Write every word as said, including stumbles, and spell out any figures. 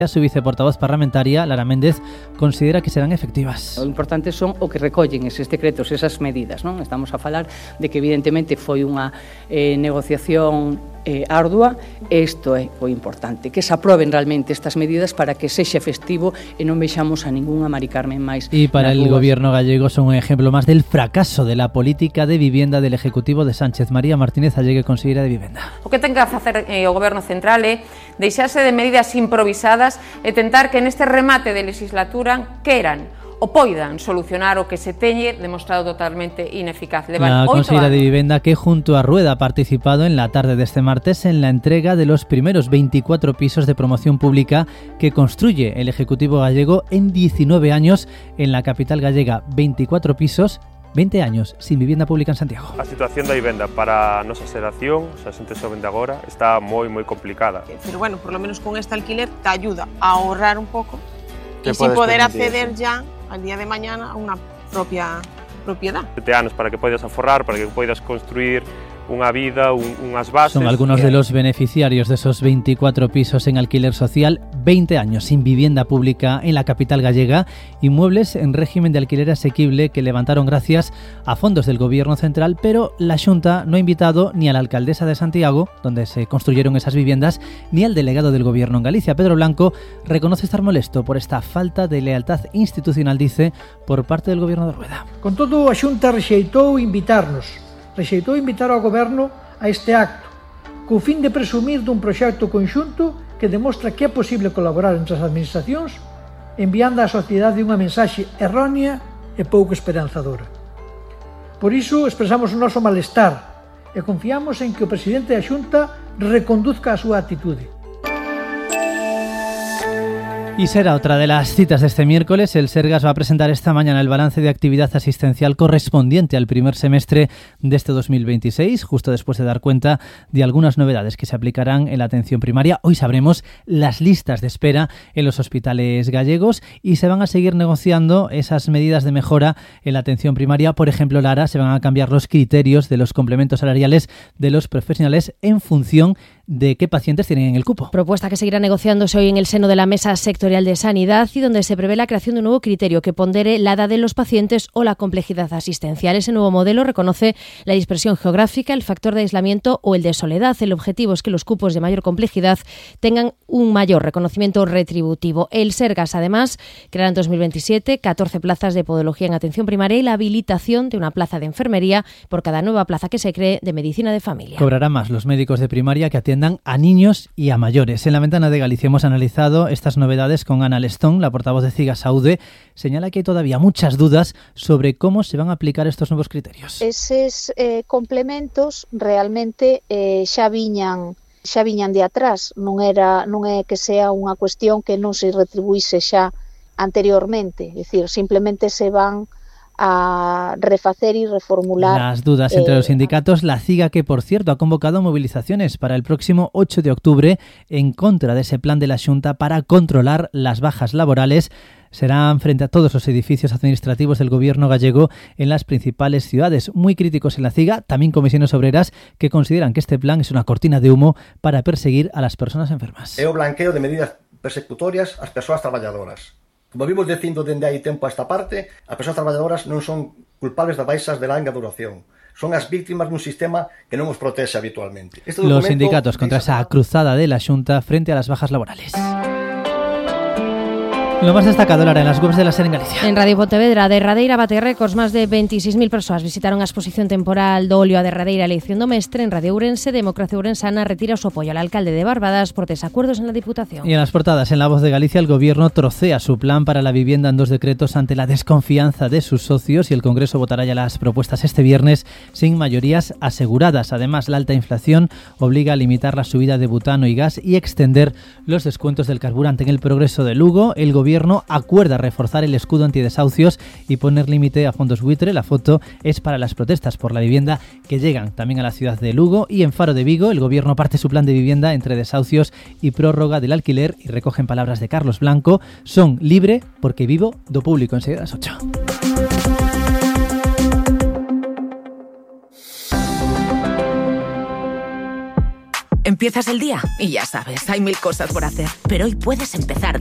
Su viceportavoz parlamentaria, Lara Méndez, considera que serán efectivas. O importante son o que recollen eses decretos, esas medidas, non? Estamos a falar de que evidentemente foi unha eh, negociación eh, ardua, e isto é o importante, que se aproben realmente estas medidas para que sexa efectivo e non vexamos a ningunha Mari Carmen máis. Y para el gobierno gallego son un ejemplo más del fracaso de la política de vivienda del Ejecutivo de Sánchez. María Martínez Allegue, conselleira de Vivenda. O que ten que facer eh, o Goberno Central é deixarse de medidas improvisadas e tentar que neste remate de legislatura queran o poidan solucionar o que se teñe demostrado totalmente ineficaz. La consellera de Vivenda, que junto a Rueda ha participado en la tarde de este martes en la entrega de los primeros veinticuatro pisos de promoción pública que construye el Ejecutivo gallego en diecinueve años en la capital gallega. veinticuatro pisos, veinte años sin vivienda pública en Santiago. A situación da vivenda para a nosa xeración, xa xente xoven de agora, está moi moi complicada. Pero bueno, por lo menos con este alquiler te ayuda a ahorrar un poco y sin poder acceder ya al día de mañana a una propia propiedad. Sete anos para que poidas aforrar, para que poidas construir unha vida, un, unhas bases. Son algunos de los beneficiarios de esos veinticuatro pisos en alquiler social, veinte años sin vivienda pública en la capital gallega, inmuebles en régimen de alquiler asequible que levantaron gracias a fondos del Gobierno central, pero la Xunta no ha invitado ni a la alcaldesa de Santiago, donde se construyeron esas viviendas, ni al delegado del Gobierno en Galicia. Pedro Blanco reconoce estar molesto por esta falta de lealtad institucional, dice, por parte del Gobierno de Rueda. Con todo, a Xunta rexeitou invitarnos rexeitou invitar ao Goberno a este acto, co fin de presumir dun proxecto conxunto que demostra que é posible colaborar entre as administracións, enviando á sociedade unha mensaxe errónea e pouco esperanzadora. Por iso expresamos o noso malestar e confiamos en que o presidente da Xunta reconduzca a súa actitude. Y será otra de las citas de este miércoles. El Sergas va a presentar esta mañana el balance de actividad asistencial correspondiente al primer semestre de este dos mil veintiséis, justo después de dar cuenta de algunas novedades que se aplicarán en la atención primaria. Hoy sabremos las listas de espera en los hospitales gallegos y se van a seguir negociando esas medidas de mejora en la atención primaria. Por ejemplo, Lara, se van a cambiar los criterios de los complementos salariales de los profesionales en función de qué pacientes tienen en el cupo. Propuesta que seguirá negociándose hoy en el seno de la Mesa Sectorial de Sanidad y donde se prevé la creación de un nuevo criterio que pondere la edad de los pacientes o la complejidad asistencial. Ese nuevo modelo reconoce la dispersión geográfica, el factor de aislamiento o el de soledad. El objetivo es que los cupos de mayor complejidad tengan un mayor reconocimiento retributivo. El Sergas, además, creará en dos mil veintisiete catorce plazas de podología en atención primaria y la habilitación de una plaza de enfermería por cada nueva plaza que se cree de medicina de familia. Cobrarán más los médicos de primaria que atienden a niños y a mayores. En la Ventana de Galicia hemos analizado estas novedades con Ana Lestón, la portavoz de CIGA Saúde. Señala que hay todavía muchas dudas sobre cómo se van a aplicar estos nuevos criterios. Eses eh, complementos realmente eh, xa viñan xa viñan de atrás, non era non é que sea unha cuestión que non se retribuíse xa anteriormente, é dicir, simplemente se van a refacer y reformular. Las dudas entre eh, los sindicatos, la CIGA, que por cierto ha convocado movilizaciones para el próximo ocho de octubre en contra de ese plan de la Xunta para controlar las bajas laborales, serán frente a todos los edificios administrativos del gobierno gallego en las principales ciudades. Muy críticos en la CIGA, también comisiones obreras que consideran que este plan es una cortina de humo para perseguir a las personas enfermas. É o blanqueo de medidas persecutorias ás persoas traballadoras. Como vimos dicindo dende hai tempo a esta parte, as persoas traballadoras non son culpables das baixas de larga duración. Son as víctimas dun sistema que non os protexe habitualmente. Este Los sindicatos contra esa cruzada de la Xunta frente a las bajas laborales. Lo más destacado, Lara, en las webs de la SER en Galicia. En Radio Pontevedra, Derradeira bate récords, más de veintiséis mil persoas visitaron a exposición temporal do óleo a Derradeira elección do mestre. En Radio Ourense, Democracia Ourensana retira su apoyo al alcalde de Barbadas por desacuerdos en la Diputación. Y en las portadas, en La Voz de Galicia, el Gobierno trocea su plan para la vivienda en dos decretos ante la desconfianza de sus socios y el Congreso votará ya las propuestas este viernes sin mayorías aseguradas. Además, la alta inflación obliga a limitar la subida de butano y gas y extender los descuentos del carburante. En el Progreso de Lugo, el Gobierno Gobierno acuerda reforzar el escudo antidesahucios y poner límite a fondos buitre. La foto es para las protestas por la vivienda que llegan también a la ciudad de Lugo. Y en Faro de Vigo, el Gobierno parte su plan de vivienda entre desahucios y prórroga del alquiler y recogen palabras de Carlos Blanco. Son libre porque vivo do público. Enseguida a las ocho. Empiezas el día y ya sabes, hay mil cosas por hacer. Pero hoy puedes empezar